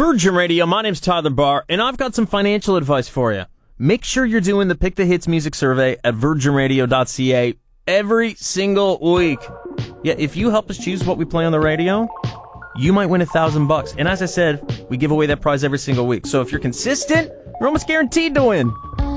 Virgin Radio, my name's Tyler Barr, and I've got some financial advice for you. Make sure you're doing the Pick the Hits music survey at virginradio.ca every single week. Yeah, if you help us choose what we play on the radio, you might win $1,000. And as I said, we give away that prize every single week. So if you're consistent, you're almost guaranteed to win.